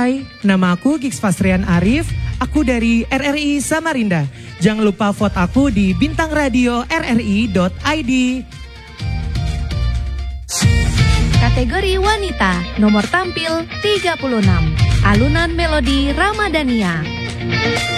Hai, nama aku Gigs Fastrian Arif. Aku dari RRI Samarinda. Jangan lupa vote aku di Bintang Radio RRI.id. Kategori wanita, nomor tampil 36, Alunan Melodi Ramadhania.